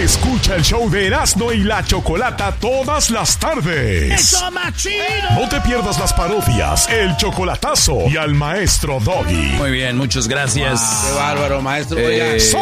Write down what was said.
Escucha el show de Erasmo y la Chocolata todas las tardes. ¡Eso más chido! No te pierdas las parodias, el chocolatazo y al maestro Doggy. Muy bien, muchas gracias. Qué bárbaro, maestro. Oiga.